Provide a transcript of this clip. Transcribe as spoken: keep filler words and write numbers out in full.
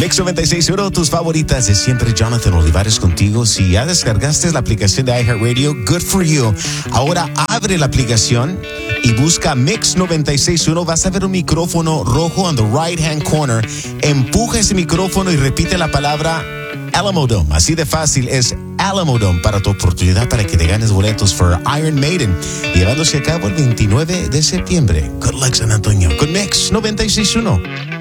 Mix noventa y seis punto uno, tus favoritas de siempre. Jonathan Olivares contigo. Si ya descargaste la aplicación de iHeartRadio, good for you. Ahora abre la aplicación y busca Mix noventa y seis punto uno. Vas a ver un micrófono rojo on the right hand corner. Empuja ese micrófono y repite la palabra Alamodome. Así de fácil es Alamodome para tu oportunidad para que te ganes boletos for Iron Maiden, llevándose a cabo el veintinueve de septiembre. Good luck, San Antonio, con Mix noventa y seis punto uno.